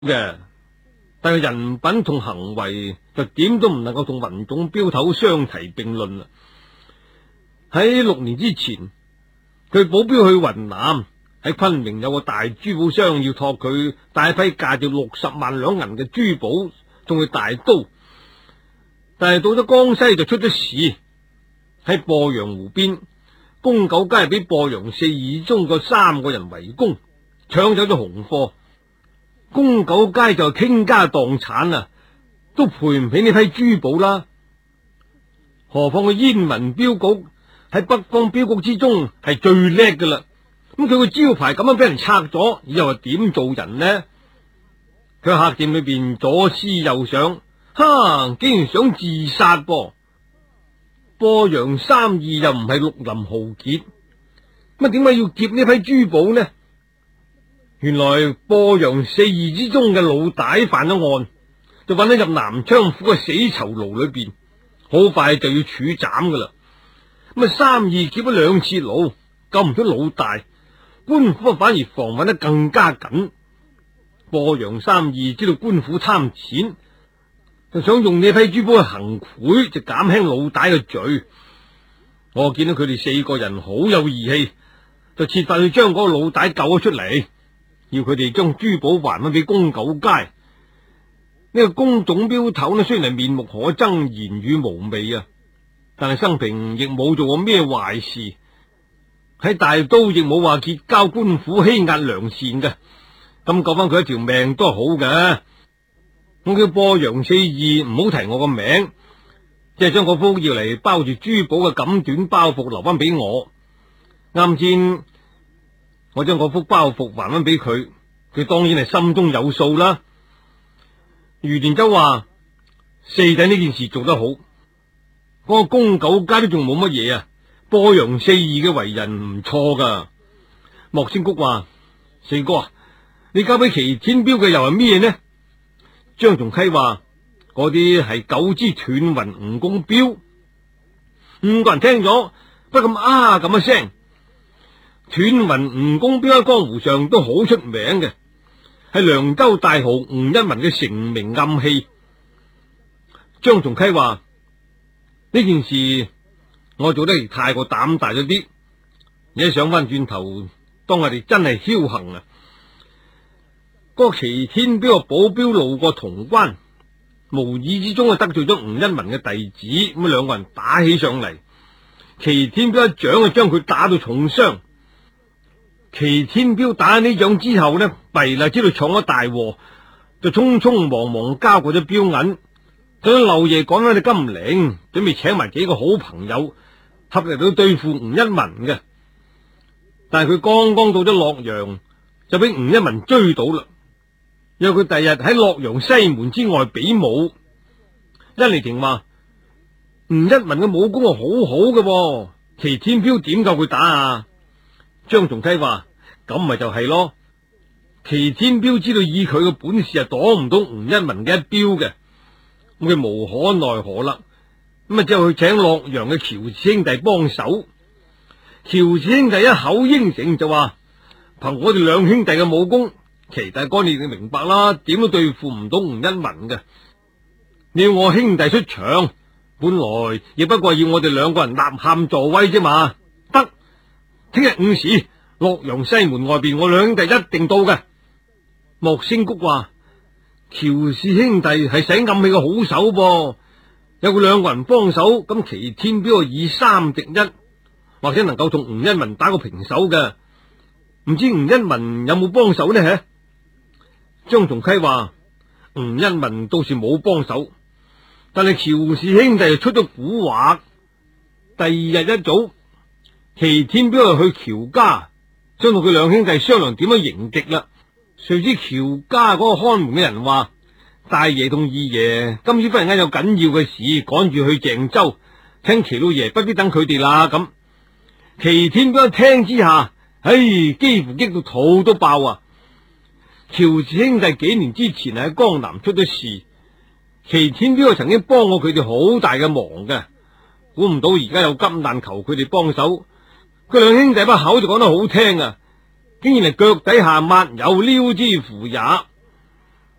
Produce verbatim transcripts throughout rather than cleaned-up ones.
嘅，但係人品同行為就點都唔能夠同雲總鏢頭相提並論啦。喺六年之前，佢保鏢去雲南，喺昆明有個大珠寶商要託佢帶批價值六十萬兩銀嘅珠寶送去大都，但係到咗江西就出咗事。喺鄱陽湖邊，公九街俾鄱陽四義中個三個人圍攻，搶走咗紅貨。公九街就傾家蕩產啊，都賠唔起呢批珠寶啦。何況個燕文鏢局喺北方鏢局之中係最叻噶啦，咁佢個招牌咁樣俾人拆咗，以後係點做人呢？佢客店裏邊左思右想，哈，竟然想自殺噃！鄱陽三義又唔係綠林豪傑，乜點解要劫呢批珠寶呢？原來鄱陽四義之中嘅老大犯咗案，就揾咗入南昌府嘅死囚牢裏邊，好快就要處斬噶啦。咁啊，三義劫咗兩次牢，救唔出老大，官府反而防範得更加緊。鄱陽三義知道官府貪錢，就想用呢批珠寶去行賄，就減輕老大嘅罪。我見到佢哋四個人好有義氣，就設法去將嗰個老大救咗出嚟，要佢哋將珠寶還翻俾公九街。呢、這個公總鏢頭呢，雖然係面目可憎，言語無味啊，但係生平亦冇做過咩壞事，喺大都亦冇話結交官府欺壓良善嘅，咁救翻佢一條命都係好嘅。我叫鄱陽四義唔好提我個名，即係將嗰幅要嚟包住珠寶嘅錦緞包袱留翻俾我。啱先我將嗰幅包袱還翻俾佢，佢當然係心中有數啦。余連洲話：四弟呢件事做得好，嗰、那個公九街都仲冇乜嘢啊。鄱陽四義嘅為人唔錯噶。莫仙谷話：四哥啊，你交俾祁天彪嘅又係咩呢？張松溪話：嗰啲係九支斷雲蜈蚣鏢。五個人聽咗不咁啊咁一聲。斷雲蜈蚣鏢喺江湖上都好出名嘅，係涼州大豪吳一文嘅成名暗器。張松溪話：呢件事我做得太過膽大咗啲，而家想翻轉頭，當我哋真係僥倖啊！嗰個祁天彪個保鏢路過潼關，無意之中啊得罪咗吳一文嘅弟子，咁兩個人打起上嚟，祁天彪一掌啊將佢打到重傷。祁天彪打呢掌之後呢，弊啦，知道闖咗大禍，就匆匆忙忙交過咗鏢銀，就想漏夜趕翻隻金陵，準備請埋幾個好朋友合力到對付吳一文嘅。但係佢剛剛到咗洛陽，就俾吳一文追到啦。約佢第日喺洛陽西門之外比武。甄妮婷話：吳一文嘅武功係好好嘅，祁天彪點夠佢打啊？張松溪話：咁咪就係咯，祁天彪知道以佢嘅本事係擋唔到吳一文嘅一鏢嘅，咁佢無可奈何啦。咁啊，之後去請洛陽嘅喬氏兄弟幫手。喬氏兄弟一口應承就話：憑我哋兩兄弟嘅武功，祁大哥你哋明白啦，點都對付唔到吳一文嘅。你要我兄弟出場，本來亦不過要我哋兩個人吶喊助威啫嘛。得，聽日午時，洛陽西門外邊，我兩兄弟一定到嘅。莫星谷話：喬氏兄弟係使暗器嘅好手噃，有佢兩個人幫手，咁祁天彪以三敵一，或者能夠同吳一文打個平手嘅。唔知吳一文有冇幫手呢？吓，張松溪話：吳一文倒是冇幫手，但係喬氏兄弟就出咗蠱惑。第二日一早，祁天彪就去喬家，想同佢兩兄弟商量點樣迎敵啦。誰知喬家嗰個看門嘅人話：大爺同二爺今次忽然間有緊要嘅事，趕住去鄭州，請祁老爺不必等佢哋啦。咁祁天彪一聽之下，唉，幾乎激到肚都爆啊！喬氏兄弟幾年之前喺江南出咗事，祁天彪曾經幫過佢哋好大嘅忙嘅，估唔到而家有急難求佢哋幫手，佢兩兄弟把口就講得好聽啊，竟然係腳底下抹油，撩之乎也。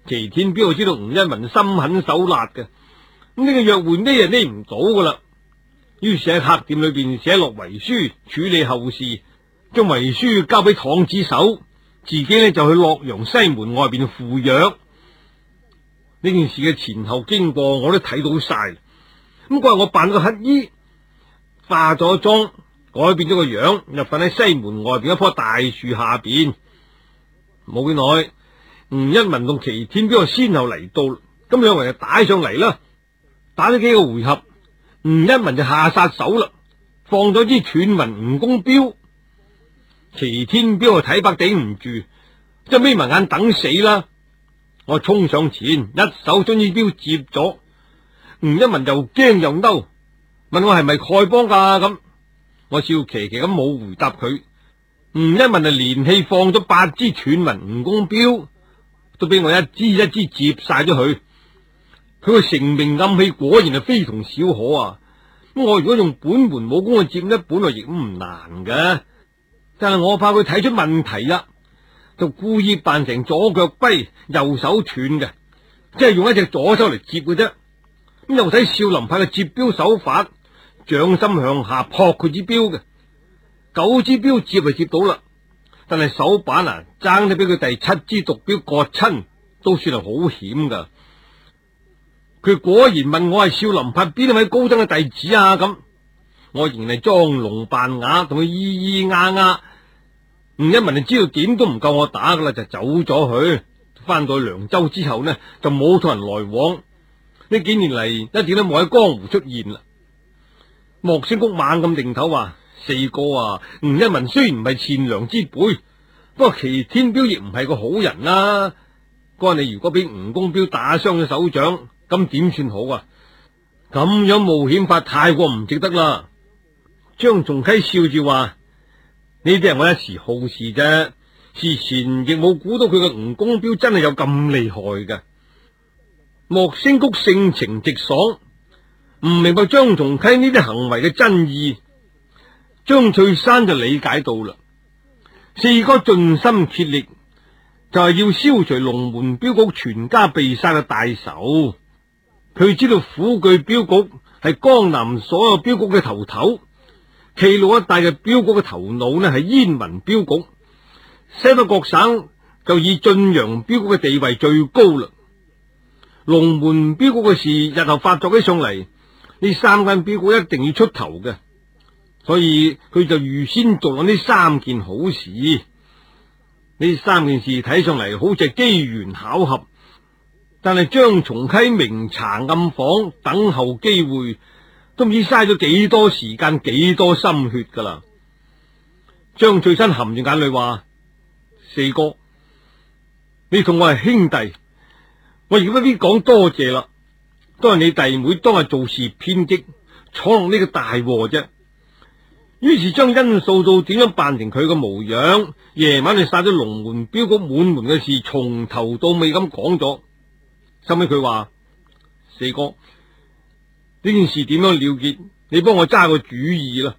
祁天彪就知道吳一文心狠手辣嘅，咁呢個約會呢又呢唔到噶啦。於是喺客店裏邊寫落遺書，處理後事，將遺書交俾堂子手，自己呢就去洛陽西門外邊赴約。呢件事嘅前後經過我都睇到晒。咁嗰日我扮個乞衣，化咗妝，改變咗個樣，又瞓喺西門外邊一棵大樹下邊。冇幾耐，吳一文同祁天彪先後嚟到，咁兩人就打上嚟啦。打咗幾個回合，吳一文就下殺手啦，放咗支斷魂蜈蚣鏢。祁天彪就睇白頂唔住，就眯埋眼等死啦。我衝上前，一手將支鏢接咗。吳一文又驚又嬲，問我係咪丐幫噶咁。我笑騎騎咁冇回答佢。吳一文就連氣放咗八支斷魂蜈蚣鏢，都俾我一支一支接晒咗佢。佢個成名暗器果然係非同小可啊！咁我如果用本門武功去接呢，本來亦唔難嘅，但係我怕佢睇出問題啦，就故意扮成左腳跛，右手斷嘅，即係用一隻左手嚟接嘅啫。咁又睇少林派嘅接鏢手法，掌心向下撲佢支鏢嘅，九支鏢接就接到啦，但係手板啊爭啲俾佢第七支毒鏢割親，都算係好險噶。佢果然問我係少林派邊一位高僧嘅弟子啊咁，我仍然係裝聾扮啞同佢咿咿呀呀。吳一文就知道點都唔夠我打噶啦，就走咗去。翻到涼州之後呢，就冇同人來往。呢幾年嚟一點都冇喺江湖出現啦。莫星谷猛咁定頭話：四哥啊，吳一文雖然唔係善良之輩，不過祁天彪亦唔係個好人啦。哥你如果俾蜈蚣彪打傷咗手掌，咁點算好啊？咁樣冒險法太過唔值得啦。張仲溪笑住話：呢啲係我一時好事啫，事前亦冇估到佢嘅蜈蚣彪真係有咁厲害嘅。莫星谷性情直爽，唔明白張仲溪呢啲行為嘅真意。張翠山就理解到啦，四哥盡心竭力就係要消除龍門鏢局全家被殺嘅大仇。佢知道虎踞鏢局係江南所有鏢局嘅頭頭，冀魯一帶嘅鏢局嘅頭腦呢係燕文鏢局，西北各省就以晉陽鏢局嘅地位最高啦。龍門鏢局嘅事日後發作起上嚟，呢三間鏢局一定要出頭嘅，所以佢就預先做咗呢三件好事。呢三件事睇上嚟好似係機緣巧合，但係張松溪明查暗訪等候機會，都唔知嘥咗幾多時間幾多心血噶啦。張翠山含住眼淚話：四哥，你同我係兄弟，我亦不必講多謝啦，都係你弟妹當日做事偏激，闖落呢個大禍啫。於是將殷素到點樣扮成佢個模樣，夜晚就殺咗龍門鏢局滿門嘅事，從頭到尾咁講咗。收尾佢話：四哥，呢件事點樣了結？你幫我揸個主意啦。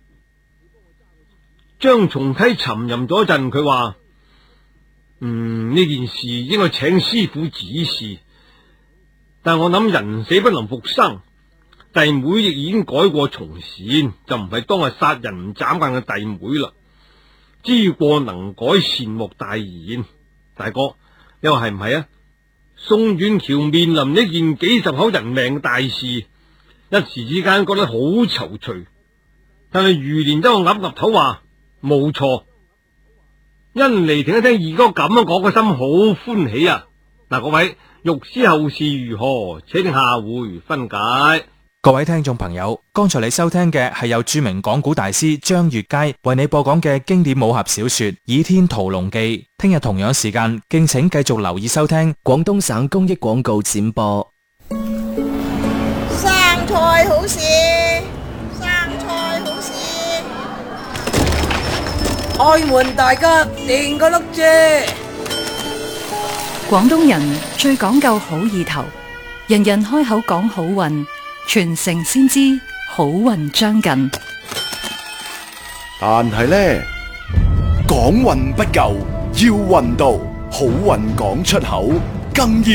張松溪沉吟咗一陣，佢話：嗯，呢件事應該請師傅指示，但我諗人死不能復生，弟妹亦已經改過從善，就唔係當日殺人唔眨眼嘅弟妹啦。知過能改，善莫大焉。大哥，你話係唔係啊？宋遠橋面臨一件幾十口人命嘅大事，一時之間覺得好躊躇，但係余連洲岌岌頭話冇錯。甄妮聽一聽二哥咁樣講，個心好歡喜啊！嗱，各位欲知後事如何，請聽下回分解。 各位聽眾朋友，剛才你收聽嘅係由著名講古大師張月佳為你播講嘅經典武俠小說《倚天屠龍記》。聽日同樣時間，敬請繼續留意收聽廣東省公益廣告展播。 生菜好事，生菜好事，開門大吉，定個碌蔗。 廣東人最講究好意頭，人人開口講好運，全城先知好運將近。 但係呢，講運不夠，要運到，好運講出口，更要